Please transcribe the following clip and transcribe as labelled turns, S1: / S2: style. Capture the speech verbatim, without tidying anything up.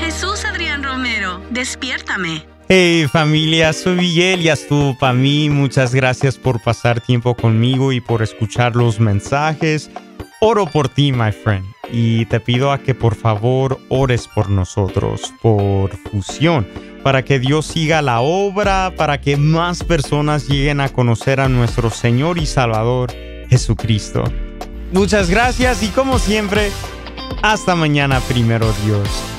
S1: Jesús Adrián Romero, despiértame.
S2: Hey familia, soy Miguel y estuvo para mí. Muchas gracias por pasar tiempo conmigo y por escuchar los mensajes. Oro por ti, my friend. Y te pido a que por favor ores por nosotros, por Fusión, para que Dios siga la obra, para que más personas lleguen a conocer a nuestro Señor y Salvador, Jesucristo. Muchas gracias y como siempre, hasta mañana, primero Dios.